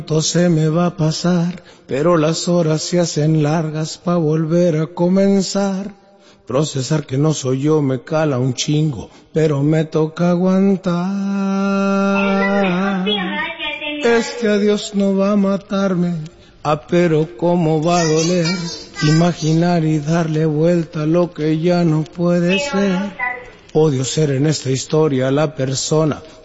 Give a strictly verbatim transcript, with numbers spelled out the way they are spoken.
Todo se me va a pasar, pero las horas se hacen largas pa' volver a comenzar. Procesar que no soy yo me cala un chingo, pero me toca aguantar. Este adiós no va a matarme, ah, pero cómo va a doler. Imaginar y darle vuelta a lo que ya no puede ser. Odio ser en esta historia la persona